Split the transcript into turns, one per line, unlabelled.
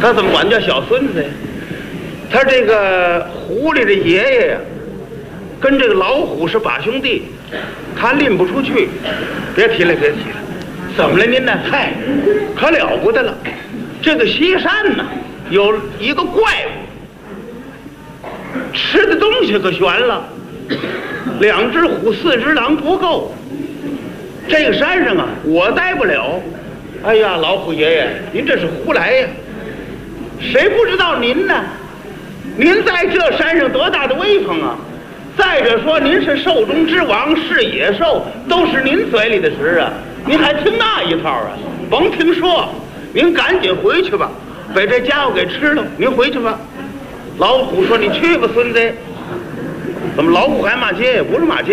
他怎么管叫小孙子呀？他这个狐狸的爷爷呀，跟这个老虎是把兄弟，他拎不出去。别提了，别提了。怎么了您呢？嗨，可了不得了。这个西山呢，有一个怪物，吃的东西可悬了。2只虎，4只狼不够。这个山上啊，我待不了。哎呀，老虎爷爷，您这是胡来呀！谁不知道您呢？您在这山上多大的威风啊！再者说，您是兽中之王，是野兽，都是您嘴里的食啊！您还听那一套啊？甭听说，您赶紧回去吧，把这家伙给吃了。您回去吧。老虎说：“你去吧，孙子。”怎么老虎还骂街？不是骂街。